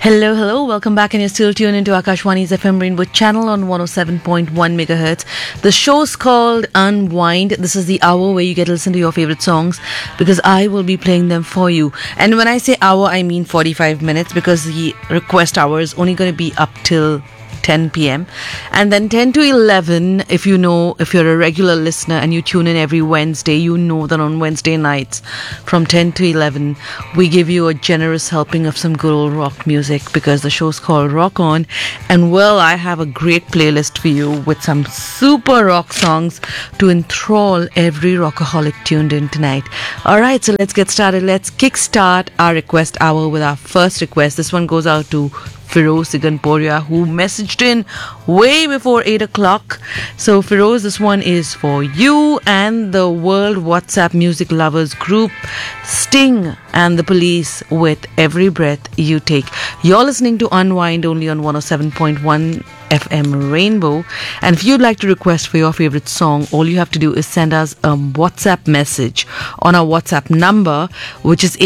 Hello, hello. Welcome back, and you're still tuned into Akashwani's FM Rainbow channel on 107.1 megahertz. The show's called Unwind. This is the hour where you get to listen to your favorite songs because I will be playing them for you. And when I say hour, I mean 45 minutes because the request hour is only going to be up till 10 p.m. and then 10 to 11, if you're a regular listener and you tune in every Wednesday, you know that on Wednesday nights from 10 to 11 we give you a generous helping of some good old rock music because the show's called Rock On. And well, I have a great playlist for you with some super rock songs to enthrall every rockaholic tuned in tonight. Alright, so let's get started. Let's kickstart our request hour with our first request. This one goes out to Firoz Siganporia, who messaged in way before 8 o'clock. So Firoz, this one is for you and the World WhatsApp Music Lovers group, Sting and the Police with Every Breath You Take. You're listening to Unwind only on 107.1 FM Rainbow. And if you'd like to request for your favorite song, all you have to do is send us a WhatsApp message on our WhatsApp number, which is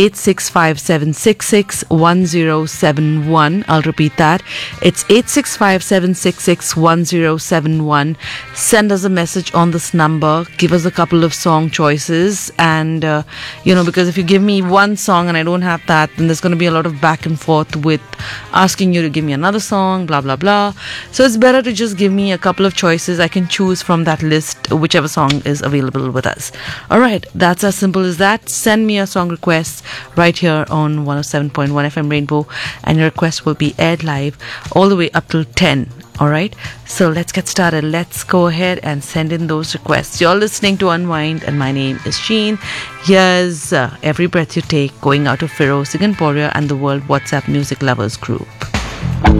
865-766-1071. I'll repeat that. It's 865-766-1071. Send us a message on this number. Give us a couple of song choices. And, because if you give me one song and I don't have that, then there's going to be a lot of back and forth with asking you to give me another song, blah, blah, blah. So it's better to just give me a couple of choices. I can choose from that list whichever song is available with us. Alright, that's as simple as that. Send me a song request right here on 107.1 FM Rainbow, and your request will be aired live all the way up till 10. Alright, so let's get started. Let's go ahead and send in those requests. You're listening to Unwind, and my name is Sheen. Here's Every Breath You Take, going out to Firoz Siganporia and the World WhatsApp Music Lovers group.